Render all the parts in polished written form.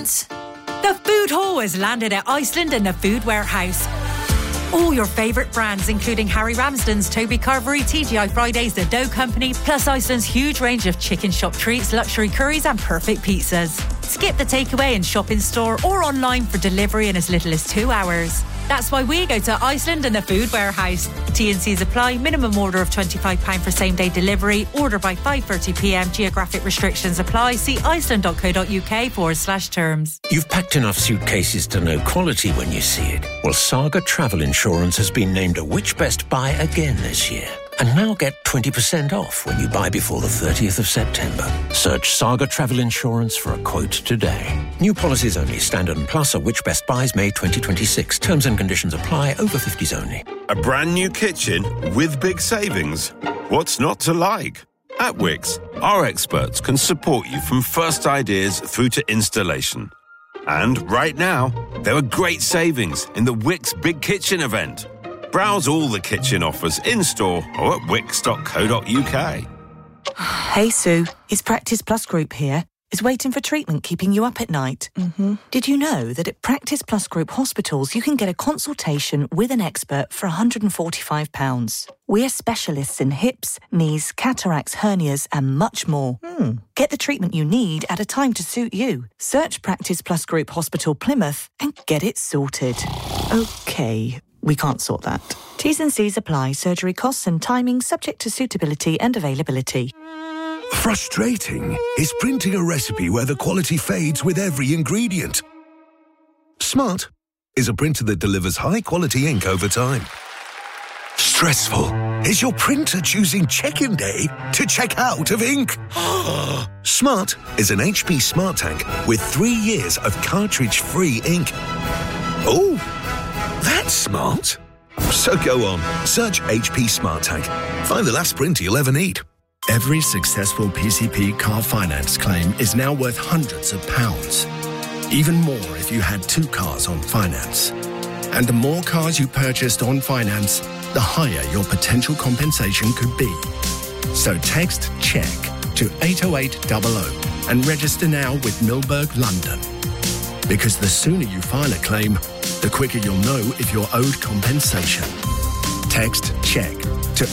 Announcement! The Food Hall has landed at Iceland in the Food Warehouse. All your favourite brands, including Harry Ramsden's, Toby Carvery, TGI Fridays, The Dough Company, plus Iceland's huge range of chicken shop treats, luxury curries and perfect pizzas. Skip the takeaway and shop in store or online for delivery in as little as 2 hours. That's why we go to Iceland and the Food Warehouse. T&Cs apply. Minimum order of £25 for same-day delivery. Order by 5:30pm. Geographic restrictions apply. See iceland.co.uk/terms. You've packed enough suitcases to know quality when you see it. Well, Saga Travel Insurance has been named a Which Best Buy again this year. And now get 20% off when you buy before the 30th of September. Search Saga Travel Insurance for a quote today. New policies only. Standard and Plus are Which Best Buys May 2026. Terms and conditions apply. Over 50s only. A brand new kitchen with big savings. What's not to like? At Wickes, our experts can support you from first ideas through to installation. And right now, there are great savings in the Wickes Big Kitchen event. Browse all the kitchen offers in-store or at wickes.co.uk. Hey, Sue. It's Practice Plus Group here. Is waiting for treatment keeping you up at night? Mm-hmm. Did you know that at Practice Plus Group hospitals you can get a consultation with an expert for £145? We're specialists in hips, knees, cataracts, hernias and much more. Get the treatment you need at a time to suit you. Search Practice Plus Group Hospital Plymouth and get it sorted. OK. We can't sort that. T's and C's apply. Surgery costs and timing subject to suitability and availability. Frustrating is printing a recipe where the quality fades with every ingredient. Smart is a printer that delivers high-quality ink over time. Stressful is your printer choosing check-in day to check out of ink. Smart is an HP Smart Tank with 3 years of cartridge-free ink. Oh! That's smart. So go on, search HP Smart Tank. Find the last printer you'll ever need. Every successful PCP car finance claim is now worth hundreds of pounds. Even more if you had 2 cars on finance. And the more cars you purchased on finance, the higher your potential compensation could be. So text CHECK to 80800 and register now with Milberg London. Because the sooner you file a claim, the quicker you'll know if you're owed compensation. Text CHECK to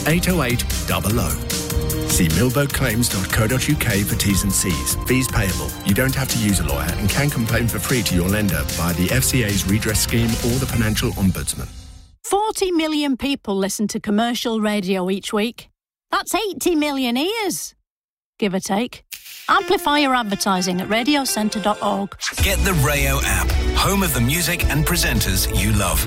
80800. See milbergclaims.co.uk for T's and C's. Fees payable. You don't have to use a lawyer and can complain for free to your lender via the FCA's redress scheme or the Financial Ombudsman. 40 million people listen to commercial radio each week. That's 80 million ears, give or take. Amplify your advertising at radiocentre.org. Get the Rayo app, home of the music and presenters you love.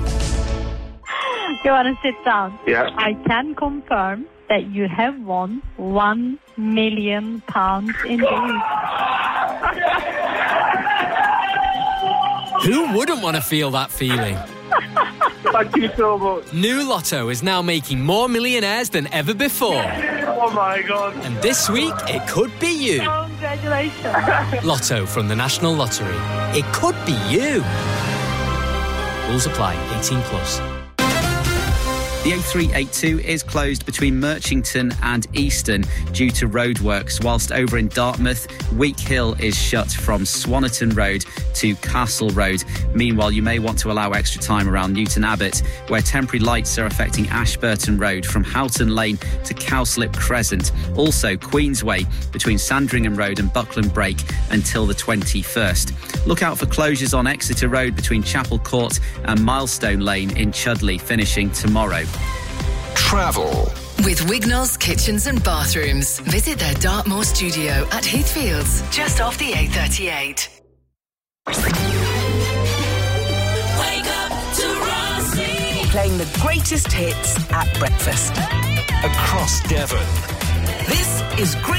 You want to sit down? Yeah. I can confirm that you have won £1 million indeed. Who wouldn't want to feel that feeling? Thank you so much. New Lotto is now making more millionaires than ever before. Oh my God. And this week, it could be you. Congratulations. Lotto from the National Lottery. It could be you. Rules apply. 18 plus. The A382 is closed between Merchington and Easton due to roadworks, whilst over in Dartmouth, Week Hill is shut from Swannerton Road to Castle Road. Meanwhile, you may want to allow extra time around Newton Abbot, where temporary lights are affecting Ashburton Road from Houghton Lane to Cowslip Crescent. Also, Queensway between Sandringham Road and Buckland Brake until the 21st. Look out for closures on Exeter Road between Chapel Court and Milestone Lane in Chudley, finishing tomorrow. Travel. With Wignall's Kitchens and Bathrooms. Visit their Dartmoor studio at Heathfields, just off the A38. Wake up to Rossi. Playing the greatest hits at breakfast. Across Devon. This is great.